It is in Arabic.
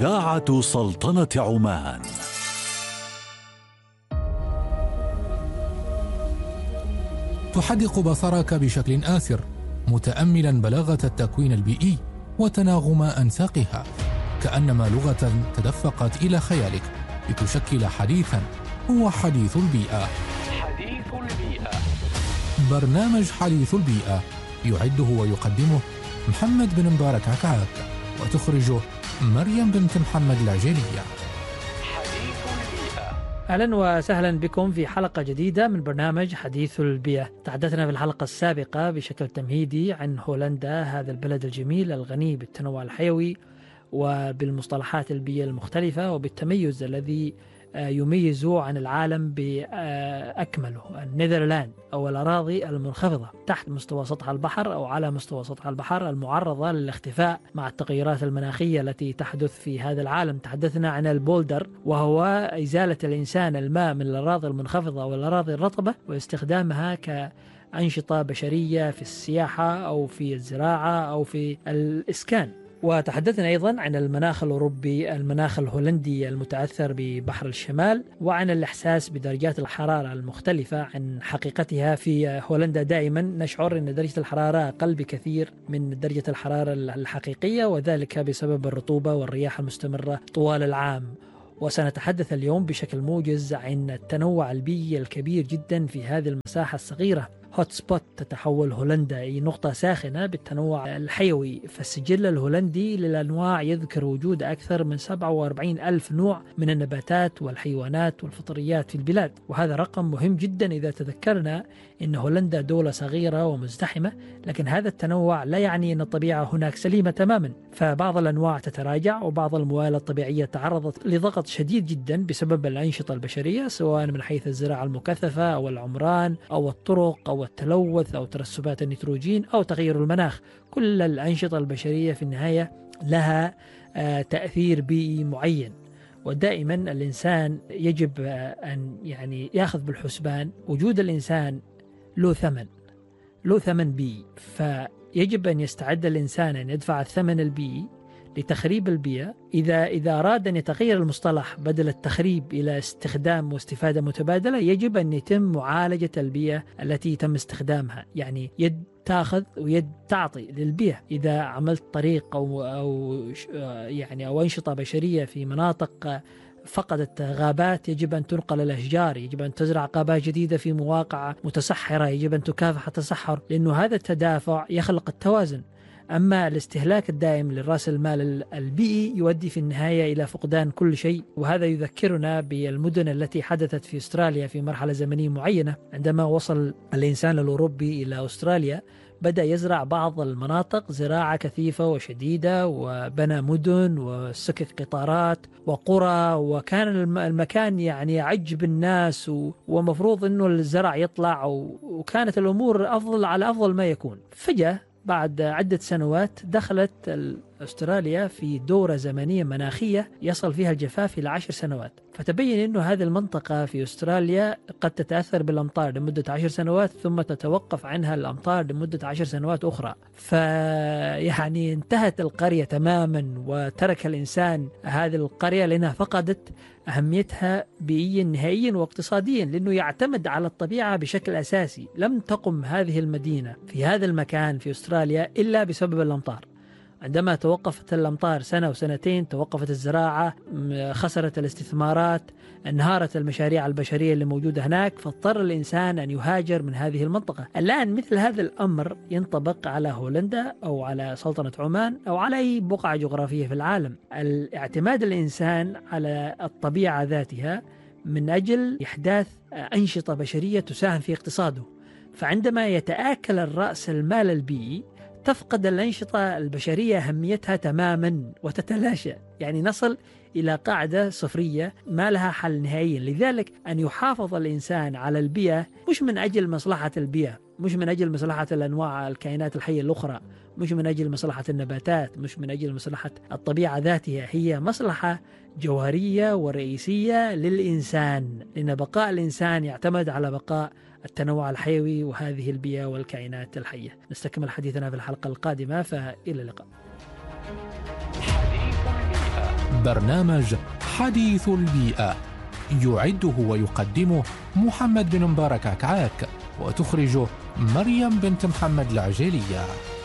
إذاعة سلطنة عمان. تحدق بصرك بشكل آسر متأملا بلاغة التكوين البيئي وتناغم أنساقها، كأنما لغة تدفقت إلى خيالك لتشكل حديثا هو حديث البيئة. حديث البيئة، برنامج حديث البيئة يعده ويقدمه محمد بن مبارك عكعاك، وتخرجه مريم بنت محمد العجيلية. حديث البيئة. أهلا وسهلا بكم في حلقة جديدة من برنامج حديث البيئة. تحدثنا في الحلقة السابقة بشكل تمهيدي عن هولندا، هذا البلد الجميل الغني بالتنوع الحيوي وبالمصطلحات البيئية المختلفة وبالتميز الذي يميز عن العالم بأكمله، النيذرلاند أو الأراضي المنخفضة تحت مستوى سطح البحر أو على مستوى سطح البحر، المعرضة للاختفاء مع التغيرات المناخية التي تحدث في هذا العالم. تحدثنا عن البولدر، وهو إزالة الإنسان الماء من الأراضي المنخفضة والأراضي الرطبة واستخدامها كأنشطة بشرية في السياحة أو في الزراعة أو في الإسكان. وتحدثنا أيضا عن المناخ الأوروبي، المناخ الهولندي المتأثر ببحر الشمال، وعن الإحساس بدرجات الحرارة المختلفة عن حقيقتها. في هولندا دائما نشعر أن درجة الحرارة أقل بكثير من درجة الحرارة الحقيقية، وذلك بسبب الرطوبة والرياح المستمرة طوال العام. وسنتحدث اليوم بشكل موجز عن التنوع البيئي الكبير جدا في هذه المساحة الصغيرة. هوت سبوت تتحول هولندا إلى نقطة ساخنة بالتنوع الحيوي، فالسجل الهولندي للأنواع يذكر وجود أكثر من 47 ألف نوع من النباتات والحيوانات والفطريات في البلاد، وهذا رقم مهم جدا إذا تذكرنا أن هولندا دولة صغيرة ومزدحمة، لكن هذا التنوع لا يعني أن الطبيعة هناك سليمة تماما، فبعض الأنواع تتراجع وبعض الموارد الطبيعية تعرضت لضغط شديد جدا بسبب الأنشطة البشرية، سواء من حيث الزراعة المكثفة أو العمران أو الطرق أو التلوث أو ترسبات النيتروجين أو تغير المناخ. كل الأنشطة البشرية في النهاية لها تأثير بيئي معين، ودائما الإنسان يجب أن يأخذ بالحسبان وجود الإنسان له ثمن بيئي، فيجب أن يستعد الإنسان أن يدفع الثمن البيئي لتخريب البيئة. إذا أراد أن يتغير المصطلح بدل التخريب إلى استخدام واستفادة متبادلة، يجب أن يتم معالجة البيئة التي تم استخدامها، يعني يد تأخذ ويد تعطي للبيئة. إذا عملت طريق أو أنشطة بشرية في مناطق فقدت غابات، يجب أن تنقل الأشجار، يجب أن تزرع غابات جديدة في مواقع متصحرة، يجب أن تكافح التصحر، لأنه هذا التدافع يخلق التوازن. أما الاستهلاك الدائم للرأس المال البيئي يؤدي في النهاية إلى فقدان كل شيء، وهذا يذكرنا بالمدن التي حدثت في أستراليا في مرحلة زمنية معينة. عندما وصل الإنسان الأوروبي إلى أستراليا بدأ يزرع بعض المناطق زراعة كثيفة وشديدة، وبنى مدن وسكك قطارات وقرى، وكان المكان يعجب الناس، ومفروض أنه الزرع يطلع، وكانت الأمور على أفضل ما يكون. فجأة بعد عدة سنوات دخلت أستراليا في دورة زمنية مناخية يصل فيها الجفاف إلى 10 سنوات، فتبين أنه هذه المنطقة في أستراليا قد تتأثر بالأمطار لمدة 10 سنوات ثم تتوقف عنها الأمطار لمدة 10 سنوات أخرى. انتهت القرية تماما، وترك الإنسان هذه القرية لأنها فقدت أهميتها بيئيا نهائيا واقتصاديا، لأنه يعتمد على الطبيعة بشكل أساسي. لم تقم هذه المدينة في هذا المكان في أستراليا إلا بسبب الأمطار. عندما توقفت الأمطار سنة وسنتين توقفت الزراعة، خسرت الاستثمارات، انهارت المشاريع البشرية اللي موجودة هناك، فاضطر الإنسان أن يهاجر من هذه المنطقة. الآن مثل هذا الأمر ينطبق على هولندا أو على سلطنة عمان أو على أي بقعة جغرافية في العالم. الاعتماد الإنسان على الطبيعة ذاتها من أجل إحداث أنشطة بشرية تساهم في اقتصاده، فعندما يتآكل الرأس المال البيئي تفقد الأنشطة البشرية أهميتها تماما وتتلاشى، نصل إلى قاعدة صفرية ما لها حل نهائيا. لذلك أن يحافظ الإنسان على البيئة مش من أجل مصلحة البيئة، مش من أجل مصلحة الأنواع الكائنات الحية الأخرى، مش من أجل مصلحة النباتات، مش من أجل مصلحة الطبيعة ذاتها، هي مصلحة جوهرية ورئيسية للإنسان، لأن بقاء الإنسان يعتمد على بقاء التنوع الحيوي وهذه البيئة والكائنات الحية. نستكمل حديثنا في الحلقة القادمة، فإلى اللقاء. برنامج حديث البيئة، يعده ويقدمه محمد بن مبارك عكعاك، وتخرجه مريم بنت محمد العجيلية.